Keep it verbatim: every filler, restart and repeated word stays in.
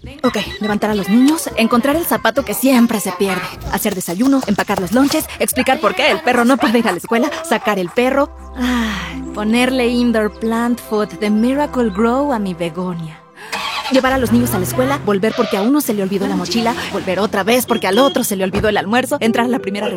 Ok, levantar a los niños, encontrar el zapato que siempre se pierde, hacer desayuno, empacar los lonches, explicar por qué el perro no puede ir a la escuela, sacar el perro, ay, ponerle indoor plant food de Miracle Grow a mi begonia. Llevar a los niños a la escuela, volver porque a uno se le olvidó la mochila, volver otra vez porque al otro se le olvidó el almuerzo, entrar a la primera reunión.